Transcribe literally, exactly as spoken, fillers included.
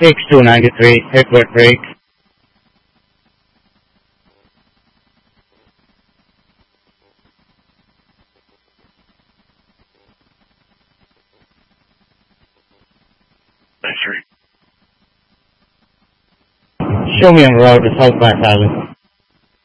X two ninety-three, Edward Drake. Show me on route to South Bass Island.